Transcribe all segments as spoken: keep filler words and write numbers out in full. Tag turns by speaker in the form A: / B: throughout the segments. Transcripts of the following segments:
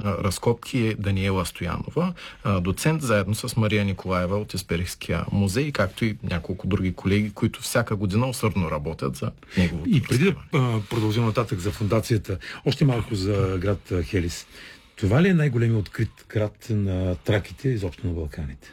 A: разкопки е Даниела Стоянова, а, доцент, заедно с Мария Николаева от Есперихския музей, както и няколко други колеги, които всяка година усърдно работят за неговото.
B: И преди да продължим нататък за фундацията, още малко за град Хелис. Това ли е най-големият открит град на Траките, изобщо на Балканите?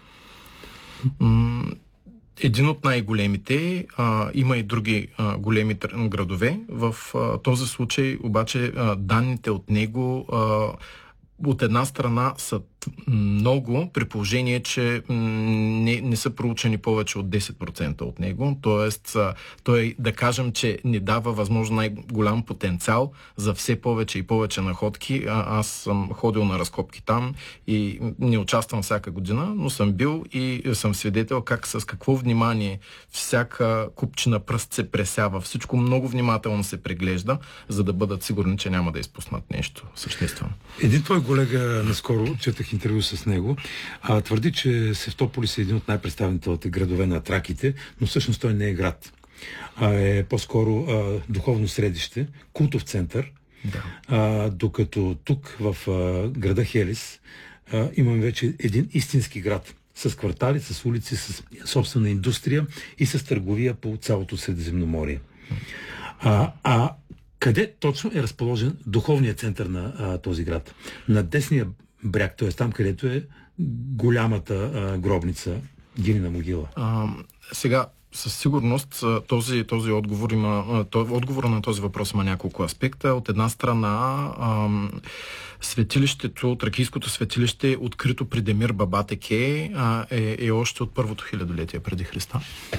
A: Един от най-големите. А, има и други а, големи градове. В а, този случай обаче а, данните от него а, от една страна са много, при положение, че не, не са проучени повече от десет процента от него. Тоест, той, да кажем, че ни дава възможно най-голям потенциал за все повече и повече находки. А, аз съм ходил на разкопки там и не участвам всяка година, но съм бил и съм свидетел как с какво внимание всяка купчина пръст се пресява. Всичко много внимателно се преглежда, за да бъдат сигурни, че няма да изпуснат нещо съществено.
B: Един твой колега наскоро четах интервю с него, а, твърди, че Севтополис е един от най-представителните градове на Траките, но всъщност той не е град. А, е по-скоро а, духовно средище, култов център,
A: да.
B: а, докато тук в а, града Хелис а, имаме вече един истински град с квартали, с улици, с собствена индустрия и с търговия по цялото Средиземноморие. А, а къде точно е разположен духовният център на а, този град? На десния бряг, т.е. там, където е голямата а, гробница, Гинина могила.
A: А, сега, със сигурност този, този отговор има, отговора на този въпрос има няколко аспекта. От една страна, ам, светилището, Тракийското светилище, открито при Демир Бабатеке, а, е, е още от първото хилядолетие преди Христа.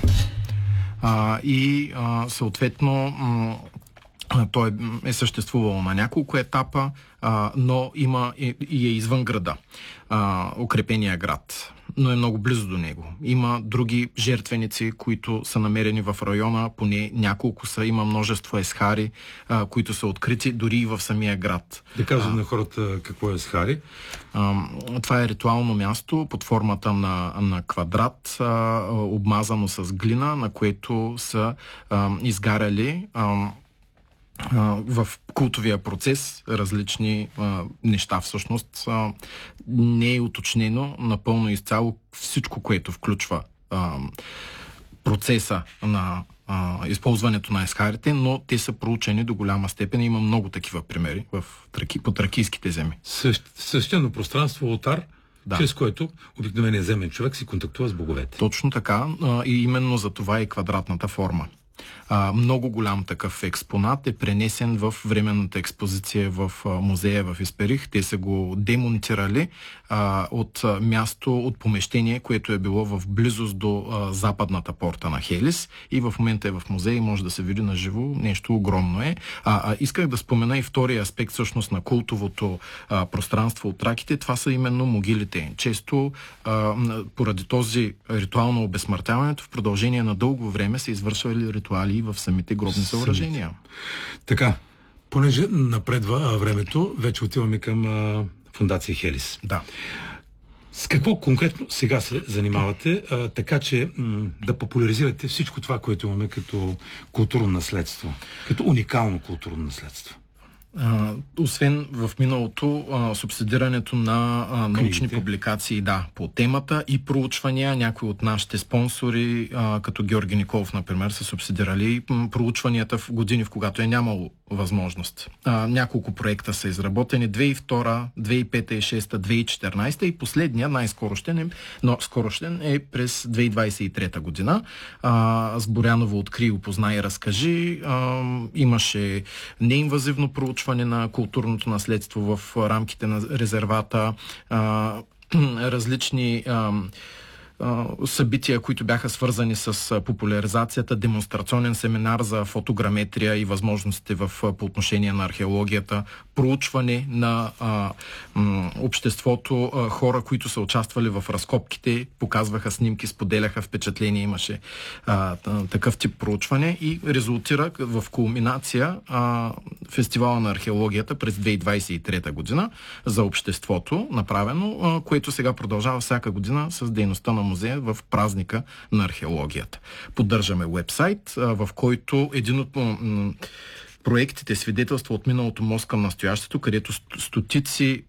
A: А, и а, съответно м- той е съществувал на няколко етапа, а, но има и, и е извън града, а, укрепения град, но е много близо до него. Има други жертвеници, които са намерени в района, поне няколко са, има множество есхари, а, които са открити дори и в самия град.
B: Да кажем на хората какво е есхари.
A: А, това е ритуално място под формата на, на квадрат, а, обмазано с глина, на което са а, изгаряли а, в култовия процес различни а, неща. Всъщност а, не е уточнено напълно изцяло всичко, което включва а, процеса на а, използването на есхарите, но те са проучени до голяма степен. Има много такива примери в траки, по тракийските земи.
B: Същ, същено пространство, олтар, да, чрез който обикновеният земен човек си контактува с боговете.
A: Точно така. А, и именно за това е квадратната форма. А, много голям такъв експонат е пренесен в временната експозиция в а, музея в Есперих. Те са го демонтирали а, от а, място, от помещение, което е било в близост до а, западната порта на Хелис и в момента е в музея и може да се види на живо. Нещо огромно е. А, а исках да спомена и втория аспект всъщност на култовото а, пространство от Траките. Това са именно могилите. Често а, поради този ритуално обезсмъртяването в продължение на дълго време се извършвали ритуали в самите гробни съоръжения.
B: Така, понеже напредва времето, вече отиваме към а, фундация Хелис.
A: Да.
B: С какво конкретно сега се занимавате, а, така че м- да популяризирате всичко това, което имаме като културно наследство, като уникално културно наследство?
A: А, освен в миналото а, субсидирането на а, научни
B: Книгите.
A: публикации, да, по темата и проучвания, някои от нашите спонсори, а, като Георги Николов, например, са субсидирали м, проучванията в години, в когато е нямало възможност. А, няколко проекта са изработени, две хиляди и втора, две хиляди и пета, две хиляди и шеста, две хиляди и четиринадесета и последния, най-скорощен е, но скорощен е през две хиляди двадесет и трета година. А, с Боряново откри, опознай и разкажи. А, имаше неинвазивно проучване на културното наследство в рамките на резервата, а, различни а, събития, които бяха свързани с популяризацията, демонстрационен семинар за фотограметрия и възможностите в, по отношение на археологията, проучване на а, м, обществото, а, хора, които са участвали в разкопките, показваха снимки, споделяха впечатления, имаше а, такъв тип проучване и резултира в кулминация а, фестивала на археологията през две хиляди двадесет и трета година за обществото направено, а, което сега продължава всяка година с дейността на музея в празника на археологията. Поддържаме уебсайт, в който един от м- проектите свидетелства от миналото мост към настоящето, където стотици